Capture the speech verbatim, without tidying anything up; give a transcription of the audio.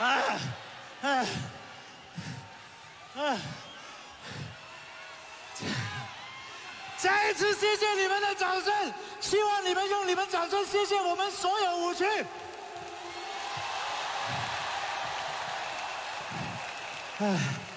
哎哎哎！再一次谢谢你们的掌声，希望你们用你们掌声谢谢我们所有舞区。哎。